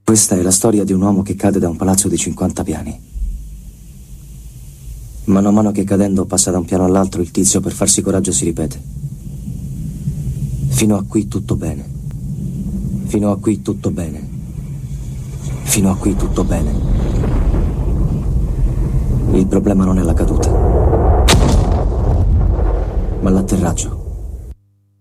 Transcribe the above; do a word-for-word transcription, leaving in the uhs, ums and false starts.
Questa è la storia di un uomo che cade da un palazzo di cinquanta piani. Mano a mano che cadendo passa da un piano all'altro, il tizio per farsi coraggio si ripete: fino a qui tutto bene. Fino a qui tutto bene. Fino a qui tutto bene. Il problema non è la caduta, ma l'atterraggio.